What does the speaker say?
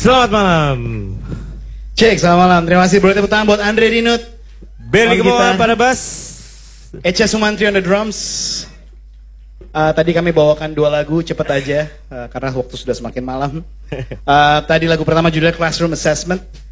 Selamat malam. Cek, selamat malam. Terima kasih. Boleh tepuk tangan buat Andre Dinut. Beli Keboan pada bass. Echa Sumantri on the drums. Tadi kami bawakan 2 lagu, cepet aja. Karena waktu sudah semakin malam. Tadi lagu pertama judulnya Classroom Assessment.